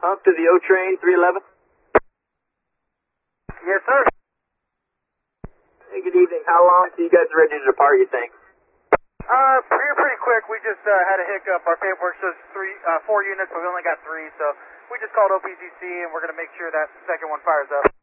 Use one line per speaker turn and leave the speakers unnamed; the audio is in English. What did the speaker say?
Up to the O train, 311.
Yes, sir.
Hey, good evening. How long till you guys are ready to depart, you think?
Pretty quick. We just had a hiccup. Our paperwork says 4 units, but we only got 3, so we just called OPCC, and we're going to make sure that second one fires up.